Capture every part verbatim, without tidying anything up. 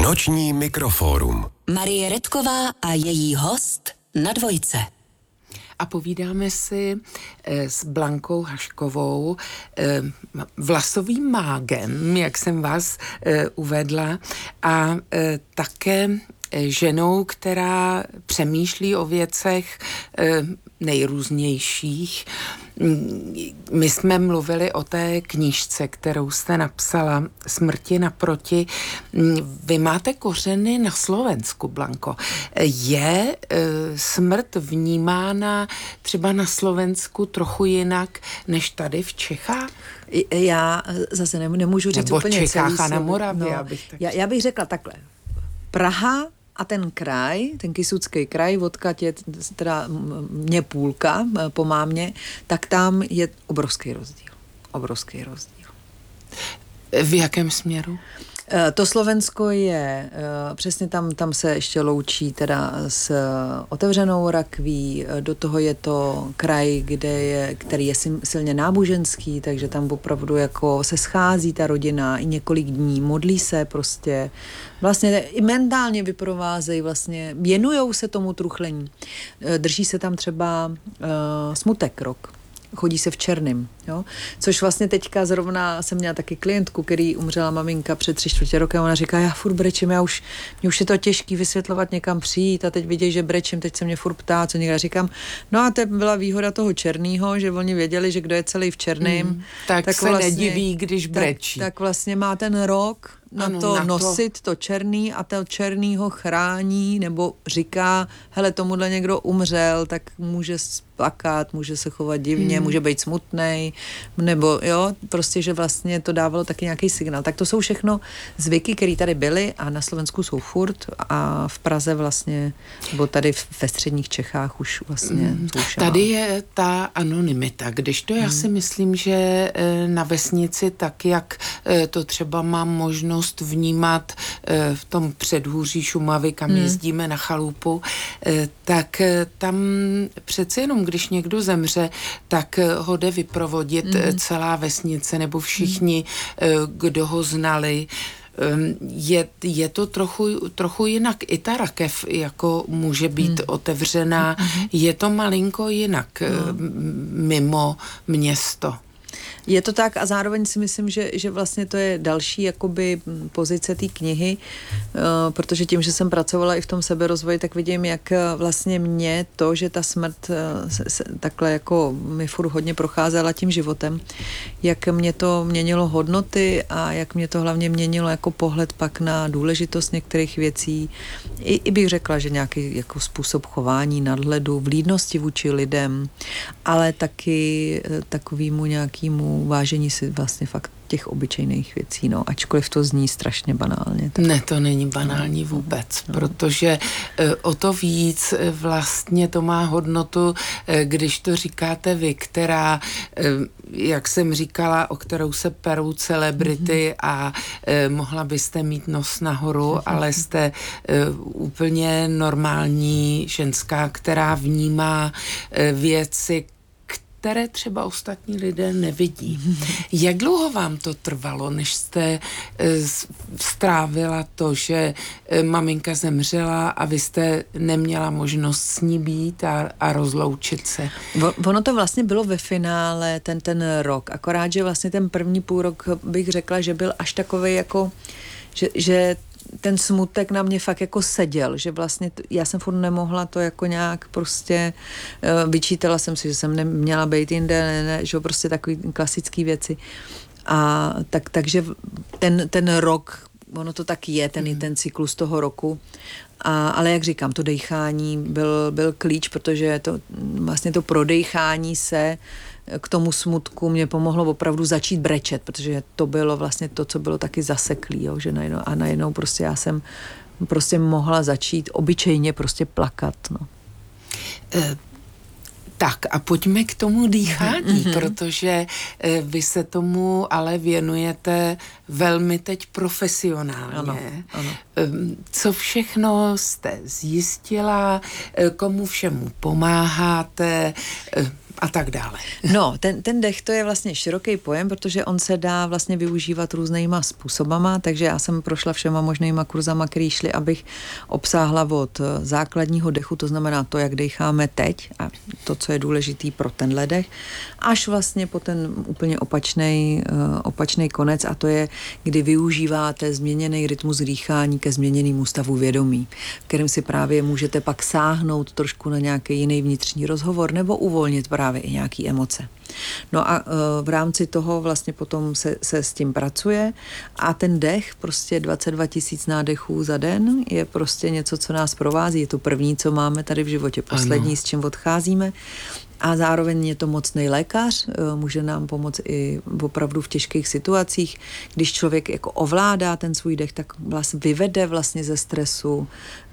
Noční mikrofórum. Marie Redková a její host na Dvojce. A povídáme si e, s Blankou Haškovou, e, vlasovým mágem, jak jsem vás e, uvedla, a e, také ženou, která přemýšlí o věcech e, nejrůznějších. My jsme mluvili o té knížce, kterou jste napsala, Smrti naproti. Vy máte kořeny na Slovensku, Blanko. Je e, smrt vnímána třeba na Slovensku trochu jinak než tady v Čechách? Já zase nemůžu říct Nebo úplně v Čechách celý a na slovo. Moravě, No, abych tak já, já bych řekla takhle. Praha a ten kraj, ten Kysucký kraj, odkud je teda mě půlka po mámě, tak tam je obrovský rozdíl. Obrovský rozdíl. V jakém směru? To Slovensko je, přesně tam, tam se ještě loučí teda s otevřenou rakví, do toho je to kraj, kde je, který je silně náboženský, takže tam opravdu jako se schází ta rodina i několik dní, modlí se prostě, vlastně i mentálně vyprovázejí, vlastně věnujou se tomu truchlení. Drží se tam třeba uh, smutek rok. Chodí se v černým, jo? Což vlastně teďka zrovna jsem měla taky klientku, který umřela maminka před tři čtvrtě rokem, ona říká, já furt brečím, já už, mě už je to těžký vysvětlovat, někam přijít a teď vidějí, že brečím, teď se mě furt ptá, co někdo říkám. No a to byla výhoda toho černýho, že oni věděli, že kdo je celý v černým. Mm, tak, tak se vlastně nediví, když brečí. Tak, tak vlastně má ten rok na ano, to na nosit to. to černý a to černý ho chrání nebo říká, hele, tomuhle někdo umřel, tak může plakat, může se chovat divně, hmm. může být smutnej, nebo jo, prostě, že vlastně to dávalo taky nějaký signál. Tak to jsou všechno zvyky, které tady byly a na Slovensku jsou furt a v Praze vlastně, nebo tady ve středních Čechách už vlastně hmm. jsou Tady je ta anonymita, když to já hmm. si myslím, že na vesnici tak, jak to třeba mám možnost vnímat v tom předhůří Šumavy, kam hmm. jezdíme na chalupu, tak tam přeci jenom, když někdo zemře, tak ho jde vyprovodit hmm. celá vesnice nebo všichni, hmm. kdo ho znali. Je, je to trochu, trochu jinak. I ta rakev jako může být hmm. otevřená. Hmm. Je to malinko jinak hmm. mimo město. Je to tak a zároveň si myslím, že, že vlastně to je další jakoby pozice té knihy, uh, protože tím, že jsem pracovala i v tom seberozvoji, tak vidím, jak vlastně mě to, že ta smrt uh, se, se, takhle jako mi furt hodně procházela tím životem, jak mě to měnilo hodnoty a jak mě to hlavně měnilo jako pohled pak na důležitost některých věcí. I, i bych řekla, že nějaký jako způsob chování, nadhledu, vlídnosti vůči lidem, ale taky uh, takovýmu nějakýmu vážení si vlastně fakt těch obyčejných věcí, no, ačkoliv to zní strašně banálně. Tak... Ne, to není banální vůbec, no. Protože e, o to víc e, vlastně to má hodnotu, e, když to říkáte vy, která, e, jak jsem říkala, o kterou se perou celebrity mm-hmm. a e, mohla byste mít nos nahoru, mm-hmm. ale jste e, úplně normální ženská, která vnímá e, věci, které třeba ostatní lidé nevidí. Jak dlouho vám to trvalo, než jste strávila to, že maminka zemřela a vy jste neměla možnost s ní být a, a rozloučit se? Ono to vlastně bylo ve finále ten, ten rok, akorát, že vlastně ten první půl rok bych řekla, že byl až takovej jako, že, že ten smutek na mě fakt jako seděl, že vlastně t- já jsem furt nemohla to jako nějak prostě uh, vyčítala jsem si, že jsem neměla být jinde, ne, ne, že prostě takový klasický věci. A tak, takže ten, ten rok, ono to tak je, ten, mm. ten cyklus toho roku. A, ale jak říkám, to dejchání byl, byl klíč, protože to vlastně to prodejchání se k tomu smutku mě pomohlo opravdu začít brečet, protože to bylo vlastně to, co bylo taky zaseklý, jo, že najednou, a najednou prostě já jsem prostě mohla začít obyčejně prostě plakat, no. E- Tak a pojďme k tomu dýchání, mm-hmm. protože e, vy se tomu ale věnujete velmi teď profesionálně. Ano, ano. Co všechno jste zjistila, komu všemu pomáháte a tak dále. No, ten, ten dech to je vlastně široký pojem, protože on se dá vlastně využívat různýma způsobama, takže já jsem prošla všema možnýma kurzama, který šly, abych obsáhla od základního dechu, to znamená to, jak decháme teď a to, co je důležitý pro tenhle dech, až vlastně po ten úplně opačnej, opačnej konec a to je, kdy využíváte změněný rytmus dýchání ke změněnému stavu vědomí, v kterém si právě můžete pak sáhnout trošku na nějaký jiný vnitřní rozhovor nebo uvolnit právě i nějaký emoce. No a v rámci toho vlastně potom se, se s tím pracuje a ten dech, prostě dvacet dva tisíc nádechů za den je prostě něco, co nás provází. Je to první, co máme tady v životě, poslední, ano. S čím odcházíme. A zároveň je to mocný lékař, může nám pomoct i opravdu v těžkých situacích. Když člověk jako ovládá ten svůj dech, tak vlastně vyvede vlastně ze stresu,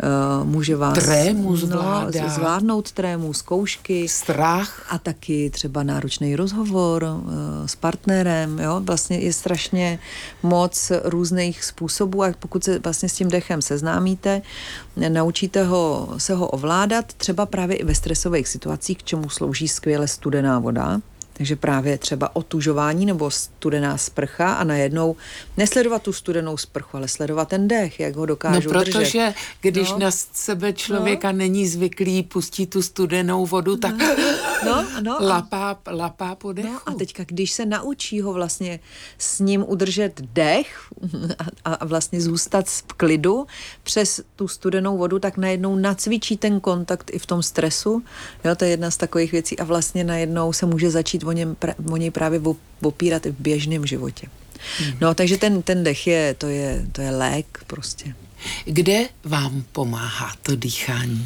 může vás... Trému zvládá. No, zvládnout trému, zkoušky. Strach. A taky třeba náročný rozhovor s partnerem, jo. Vlastně je strašně moc různých způsobů a pokud se vlastně s tím dechem seznámíte, naučíte ho, se ho ovládat, třeba právě i ve stresových situacích, k čemu slouží skvěle studená voda, takže právě třeba otužování nebo studená sprcha a najednou nesledovat tu studenou sprchu, ale sledovat ten dech, jak ho dokážu držet. No protože držet. když no. na sebe člověka no. není zvyklý pustit tu studenou vodu, tak no, no, lapá, lapá po dechu. No a teďka, když se naučí ho vlastně s ním udržet dech a, a vlastně zůstat v klidu přes tu studenou vodu, tak najednou nacvičí ten kontakt i v tom stresu. Jo, to je jedna z takových věcí a vlastně najednou se může začít o, něm, o něj právě opírat i v běžném životě. Hmm. No, takže ten, ten dech je, to je, to je lék prostě. Kde vám pomáhá to dýchání?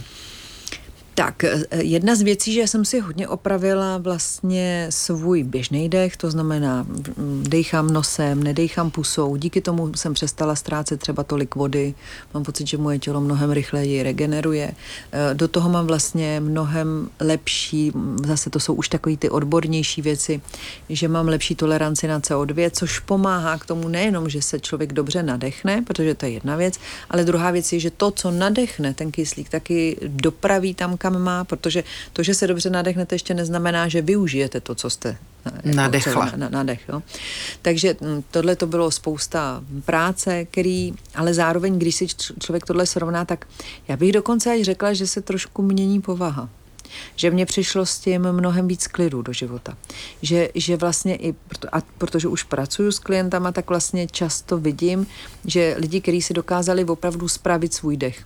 Tak, jedna z věcí, že jsem si hodně opravila vlastně svůj běžný dech, to znamená dejchám nosem, nedejchám pusou, díky tomu jsem přestala ztrácet třeba tolik vody, mám pocit, že moje tělo mnohem rychleji regeneruje. Do toho mám vlastně mnohem lepší, zase to jsou už takový ty odbornější věci, že mám lepší toleranci na C O dva, což pomáhá k tomu nejenom, že se člověk dobře nadechne, protože to je jedna věc, ale druhá věc je, že to, co nadechne ten kyslík, taky dopraví tam, kam má, protože to, že se dobře nadechnete, ještě neznamená, že využijete to, co jste jako nadechla. Na, nadech, jo. Takže tohle to bylo spousta práce, který, ale zároveň, když si člověk tohle srovná, tak já bych dokonce až řekla, že se trošku mění povaha. Že mně přišlo s tím mnohem víc klidu do života. Že, že vlastně i, a protože už pracuju s klientama, tak vlastně často vidím, že lidi, kteří si dokázali opravdu spravit svůj dech,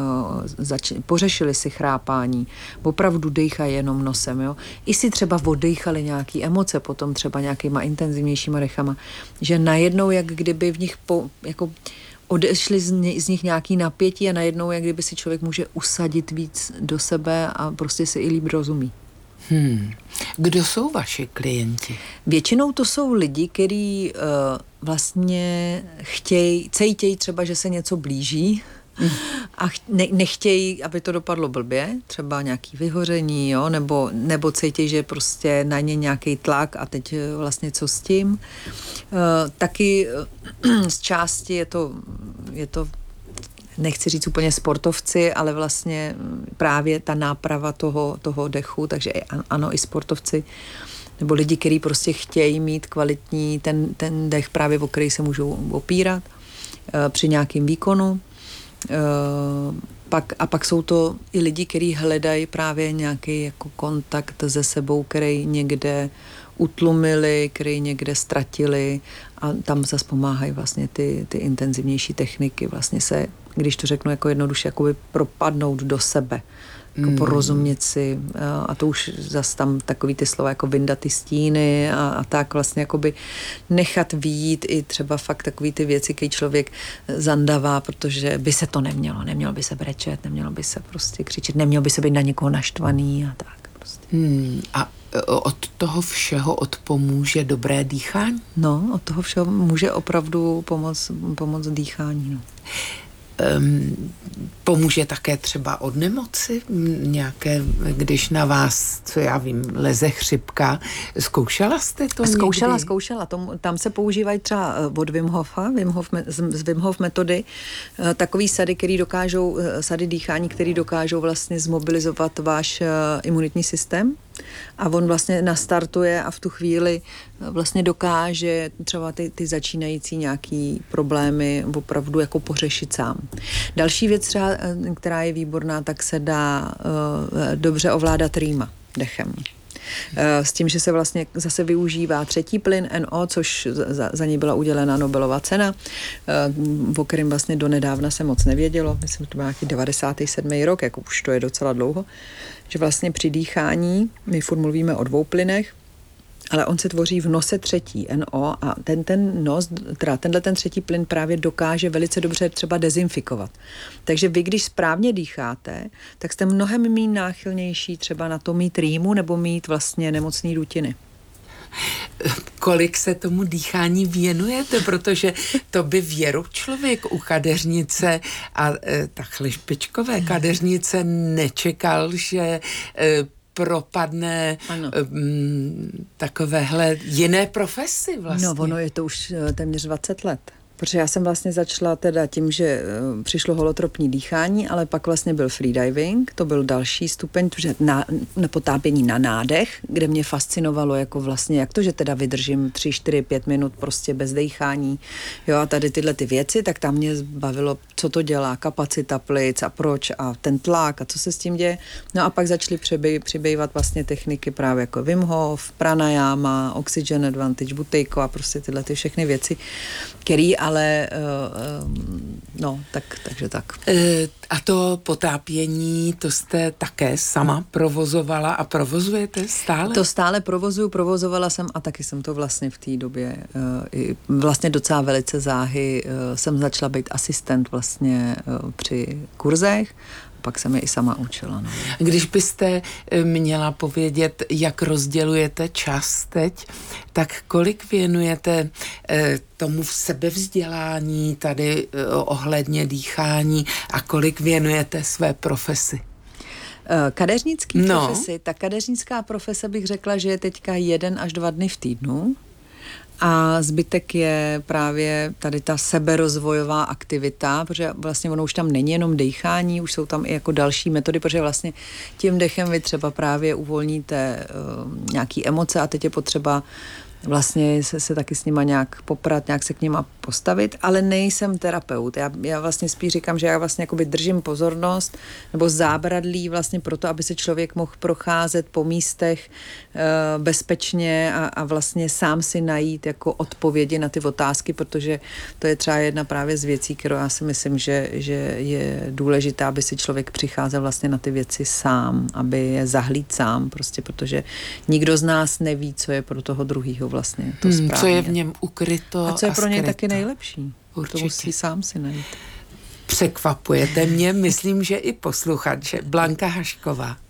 zač- pořešili si chrápání, opravdu dejchají jenom nosem, jo. I si třeba oddejchali nějaký emoce, potom třeba nějakýma intenzivnějšíma dechama, že najednou, jak kdyby v nich po, jako odešli z, ně, z nich nějaký napětí a najednou, jak kdyby si člověk může usadit víc do sebe a prostě si i líp rozumí. Hmm. Kdo jsou vaši klienti? Většinou to jsou lidi, kteří uh, vlastně chtějí, cítějí třeba, že se něco blíží, a ne, nechtějí, aby to dopadlo blbě, třeba nějaký vyhoření, jo, nebo, nebo cítí, že prostě na ně nějaký tlak a teď vlastně co s tím. Uh, taky uh, z části je to, je to, nechci říct úplně sportovci, ale vlastně právě ta náprava toho, toho dechu, takže ano, i sportovci, nebo lidi, kteří prostě chtějí mít kvalitní ten, ten dech právě, o který se můžou opírat uh, při nějakém výkonu. Uh, pak, a pak jsou to i lidi, kteří hledají právě nějaký jako kontakt se sebou, který někde utlumili, který někde ztratili a tam zase pomáhají vlastně ty, ty intenzivnější techniky, vlastně se, když to řeknu jako jednoduše, jakoby propadnout do sebe, jako mm. porozumět si a to už zase tam takový ty slova jako vyndat ty stíny a, a tak vlastně jakoby nechat vyjít i třeba fakt takový ty věci, keď člověk zandavá, protože by se to nemělo, nemělo by se brečet, nemělo by se prostě křičet, nemělo by se být na někoho naštvaný a tak prostě. Hmm. A od toho všeho odpomůže dobré dýchání? No, od toho všeho může opravdu pomoct, pomoct dýchání, no. Um, pomůže také třeba od nemoci nějaké, když na vás, co já vím, leze chřipka. Zkoušela jste to Zkoušela, někdy? zkoušela. Tom, tam se používají třeba od Wim Hofa, Wim Hof, z Wim Hof metody, takový sady, který dokážou, sady dýchání, který dokážou vlastně zmobilizovat váš imunitní systém. A on vlastně nastartuje a v tu chvíli vlastně dokáže třeba ty, ty začínající nějaký problémy opravdu jako pořešit sám. Další věc třeba, která je výborná, tak se dá uh, dobře ovládat rýma dechem. S tím, že se vlastně zase využívá třetí plyn N O, což za, za ní byla udělena Nobelova cena, o kterém vlastně donedávna se moc nevědělo, myslím, že to byl nějaký devadesátý sedmý rok, jako už to je docela dlouho, že vlastně při dýchání, my furt mluvíme o dvou plynech, ale on se tvoří v nose třetí N O a ten, ten nos, teda tenhle ten třetí plyn právě dokáže velice dobře třeba dezinfikovat. Takže vy, když správně dýcháte, tak jste mnohem méně náchylnější třeba na to mít rýmu nebo mít vlastně nemocný dutiny. Kolik se tomu dýchání věnujete, protože to by věru člověk u kadeřnice a e, takhle špičkové kadeřnice nečekal, že e, propadne um, takovéhle jiné profesi vlastně. No, ono je to už téměř dvacet let. Protože já jsem vlastně začala teda tím, že uh, přišlo holotropní dýchání, ale pak vlastně byl freediving, to byl další stupeň, protože na, na potápění na nádech, kde mě fascinovalo jako vlastně, jak to, že teda vydržím tři, čtyři, pět minut prostě bez dýchání. Jo, a tady tyhle ty věci, tak tam mě bavilo, co to dělá, kapacita plic a proč a ten tlak a co se s tím děje. No a pak začaly přibývat, přibývat vlastně techniky právě jako Wim Hof, pranayama, oxygen advantage, butejko a prostě tyhle ty všechny věci, který ale uh, no, tak, takže tak. E, a to potápění, to jste také sama provozovala a provozujete stále? To stále provozuju, provozovala jsem a taky jsem to vlastně v té době uh, i vlastně docela velice záhy uh, jsem začala být asistent vlastně uh, při kurzech. Pak jsem je i sama učila. No. Když byste měla povědět, jak rozdělujete čas teď, tak kolik věnujete eh, tomu v sebevzdělání tady eh, ohledně dýchání a kolik věnujete své profesi? Kadeřnický no. profesi, ta kadeřnická profese bych řekla, že je teďka jeden až dva dny v týdnu. A zbytek je právě tady ta seberozvojová aktivita, protože vlastně ono už tam není jenom dýchání, už jsou tam i jako další metody, protože vlastně tím dechem vy třeba právě uvolníte uh, nějaký emoce a teď je potřeba vlastně se, se taky s nima nějak poprat, nějak se k nima postavit, ale nejsem terapeut. Já, já vlastně spíš říkám, že já vlastně jakoby držím pozornost nebo zábradlí vlastně proto, aby se člověk mohl procházet po místech e, bezpečně a, a vlastně sám si najít jako odpovědi na ty otázky, protože to je třeba jedna právě z věcí, kterou já si myslím, že, že je důležité, aby si člověk přicházel vlastně na ty věci sám, aby je zahlíd sám, prostě protože nikdo z nás neví, co je pro toho druhýho vlastně to správně. Hmm, co je v něm ukryto a A co je pro něj skryto. taky nejlepší. Určitě. To musí sám si najít. Překvapujete mě, myslím, že i posluchače. Blanka Hašková.